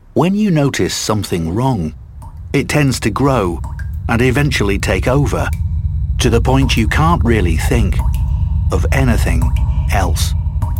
When you notice something wrong, it tends to grow and eventually take over, to the point you can't really think of anything else.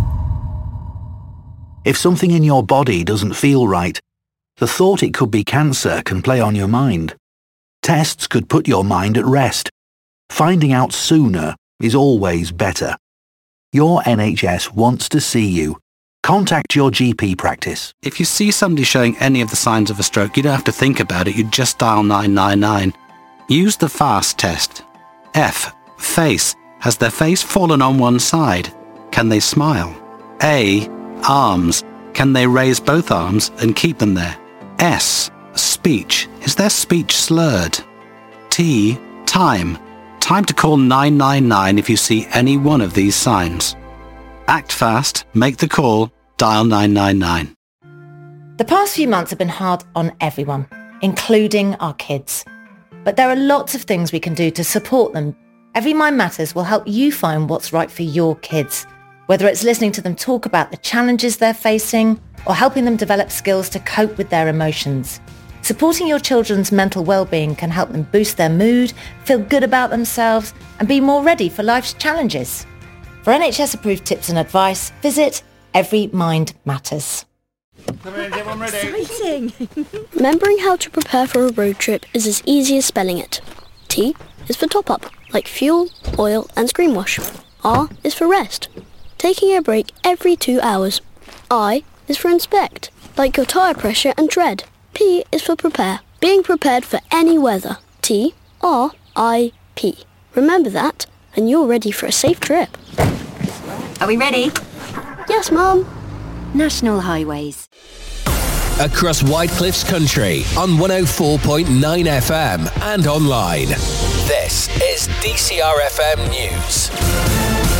If something in your body doesn't feel right, the thought it could be cancer can play on your mind. Tests could put your mind at rest. Finding out sooner is always better. Your NHS wants to see you. Contact your GP practice. If you see somebody showing any of the signs of a stroke, you don't have to think about it, you just dial 999. Use the FAST test. F. Face. Has their face fallen on one side? Can they smile? A. Arms. Can they raise both arms and keep them there? S. Speech. Is their speech slurred? T. Time. Time to call 999 if you see any one of these signs. Act fast, make the call, dial 999. The past few months have been hard on everyone, including our kids. But there are lots of things we can do to support them. Every Mind Matters will help you find what's right for your kids, whether it's listening to them talk about the challenges they're facing or helping them develop skills to cope with their emotions. Supporting your children's mental well-being can help them boost their mood, feel good about themselves, and be more ready for life's challenges. For NHS-approved tips and advice, visit Every Mind Matters. Exciting! Remembering how to prepare for a road trip is as easy as spelling it. T is for top-up, like fuel, oil and screen wash. R is for rest, taking a break every 2 hours. I is for inspect, like your tyre pressure and tread. P is for prepare, being prepared for any weather. T, R, I, P. Remember that, and you're ready for a safe trip. Are we ready? Yes, Mum. National Highways. Across White Cliffs Country on 104.9 FM and online. This is DCRFM News.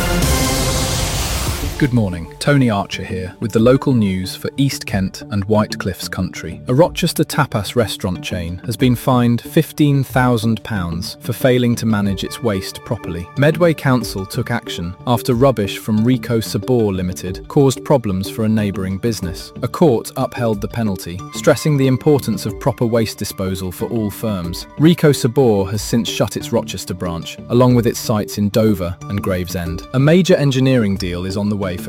Good morning, Tony Archer here with the local news for East Kent and White Cliffs Country. A Rochester tapas restaurant chain has been fined £15,000 for failing to manage its waste properly. Medway Council took action after rubbish from Rico Sabor Limited caused problems for a neighbouring business. A court upheld the penalty, stressing the importance of proper waste disposal for all firms. Rico Sabor has since shut its Rochester branch, along with its sites in Dover and Gravesend. A major engineering deal is on the way